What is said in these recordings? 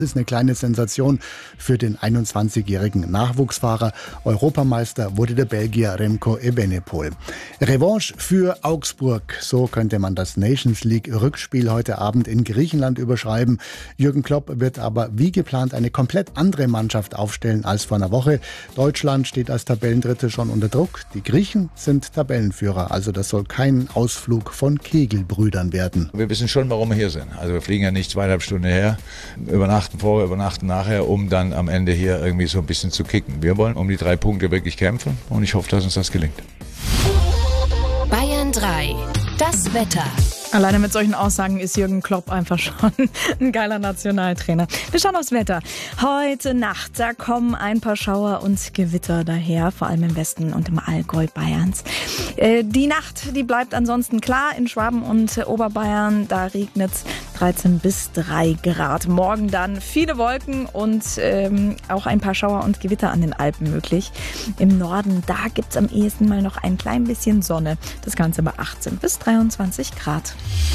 Das ist eine kleine Sensation für den 21-jährigen Nachwuchsfahrer. Europameister wurde der Belgier Remco Evenepoel. Revanche für Augsburg, so könnte man das Nations League-Rückspiel heute Abend in Griechenland überschreiben. Jürgen Klopp wird aber wie geplant eine komplett andere Mannschaft aufstellen als vor einer Woche. Deutschland steht als Tabellendritte schon unter Druck. Die Griechen sind Tabellenführer, also das soll kein Ausflug von Kegelbrüdern werden. Wir wissen schon, warum wir hier sind. Also wir fliegen ja nicht 2,5 Stunden her, übernachten vorher, übernachten nachher, um dann am Ende hier irgendwie so ein bisschen zu kicken. Wir wollen um die 3 Punkte wirklich kämpfen und ich hoffe, dass uns das gelingt. Bayern 3. Das Wetter. Alleine mit solchen Aussagen ist Jürgen Klopp einfach schon ein geiler Nationaltrainer. Wir schauen aufs Wetter. Heute Nacht, da kommen ein paar Schauer und Gewitter daher, vor allem im Westen und im Allgäu Bayerns. Die Nacht, die bleibt ansonsten klar. In Schwaben und Oberbayern, da regnet es 13 bis 3 Grad. Morgen dann viele Wolken und auch ein paar Schauer und Gewitter an den Alpen möglich. Im Norden, da gibt es am ehesten mal noch ein klein bisschen Sonne. Das Ganze bei 18 bis 23 Grad.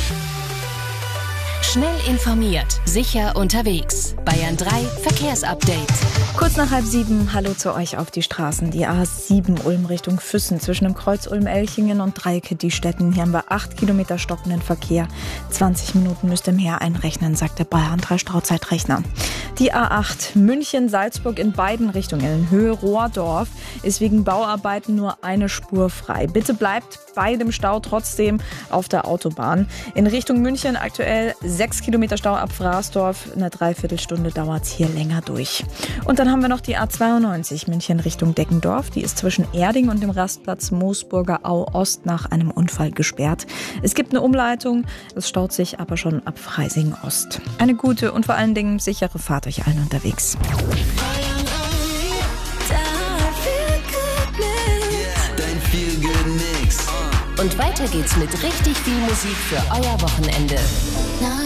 Schnell informiert, sicher unterwegs. Bayern 3 Verkehrsupdate. Kurz nach 6:30, hallo zu euch auf die Straßen. Die A7 Ulm Richtung Füssen zwischen dem Kreuz Ulm-Elchingen und Dreieck-Diestetten. Hier haben wir 8 Kilometer stockenden Verkehr. 20 Minuten müsst ihr mehr einrechnen, sagt der Bayern 3 Stauzeitrechner. Die A8 München-Salzburg in beiden Richtungen in Höhe Rohrdorf ist wegen Bauarbeiten nur eine Spur frei. Bitte bleibt bei dem Stau trotzdem auf der Autobahn. In Richtung München aktuell 6 Kilometer Stau ab Fraßdorf. Eine Dreiviertelstunde dauert es hier länger durch. Und dann haben wir noch die A92 München Richtung Deckendorf. Die ist zwischen Erding und dem Rastplatz Moosburger Au Ost nach einem Unfall gesperrt. Es gibt eine Umleitung. Es staut sich aber schon ab Freising Ost. Eine gute und vor allen Dingen sichere Fahrt euch allen unterwegs. Und weiter geht's mit richtig viel Musik für euer Wochenende.